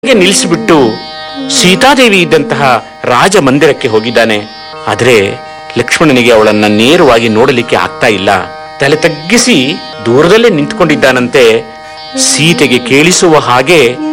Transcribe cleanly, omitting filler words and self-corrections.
ನಿಲ್ಲಿಸಿಬಿಟ್ಟು ಸೀತಾದೇವಿ ಇದ್ದಂತಹ ರಾಜ ಮಂದಿರಕ್ಕೆ ಹೋಗಿದ್ದಾನೆ. ಆದರೆ ಲಕ್ಷ್ಮಣನಿಗೆ ಅವಳನ್ನ ನೇರವಾಗಿ ನೋಡಲಿಕ್ಕೆ ಆಗ್ತಾ ಇಲ್ಲ. ತಲೆ ತಗ್ಗಿಸಿ ದೂರದಲ್ಲೇ ನಿಂತ್ಕೊಂಡಿದ್ದಾನಂತೆ. ಸೀತೆಗೆ ಕೇಳಿಸುವ ಹಾಗೆ